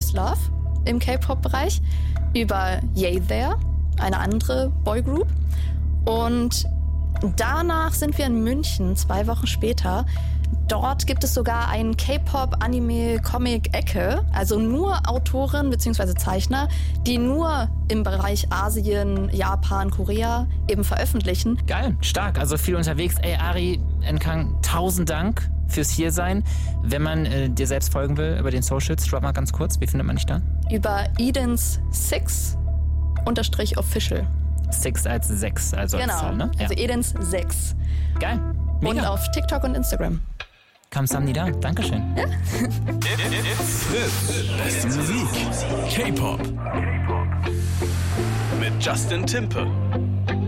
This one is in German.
First Love im K-Pop-Bereich, über Yay There, eine andere Boygroup. Und danach sind wir in München, 2 Wochen später. Dort gibt es sogar einen K-Pop-Anime-Comic-Ecke, also nur Autoren bzw. Zeichner, die nur im Bereich Asien, Japan, Korea eben veröffentlichen. Geil, stark, also viel unterwegs. Ey, Ari Nkang, 1000 Dank fürs Hiersein. Wenn man dir selbst folgen will über den Socials, drop mal ganz kurz, wie findet man dich da? Über Edens6_official. 6 als 6, also genau, als Zahl, ne? Also Edens6. Geil, mega. Und auf TikTok und Instagram. Kamsahamnida, Dankeschön. Ja. Beste Musik. K-Pop. Mit Justin Timpe.